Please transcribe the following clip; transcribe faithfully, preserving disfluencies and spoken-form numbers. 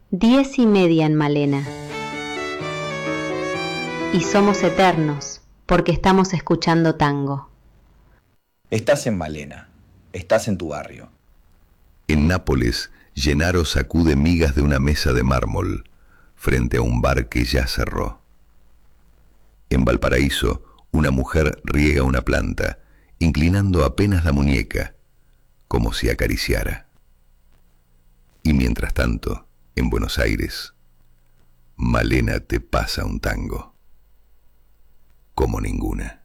Diez y media en Malena. Y somos eternos, porque estamos escuchando tango. Estás en Malena, estás en tu barrio. En Nápoles, Gennaro sacude migas de una mesa de mármol frente a un bar que ya cerró. En Valparaíso, una mujer riega una planta, inclinando apenas la muñeca, como si acariciara. Y mientras tanto, en Buenos Aires, Malena te pasa un tango como ninguna.